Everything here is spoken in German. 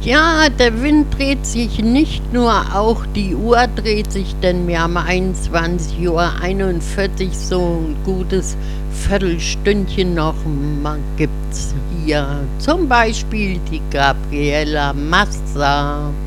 Ja, der Wind dreht sich nicht nur, auch die Uhr dreht sich, denn wir haben 21:41 so ein gutes Viertelstündchen noch. Gibt's hier zum Beispiel die Gabriela Massa.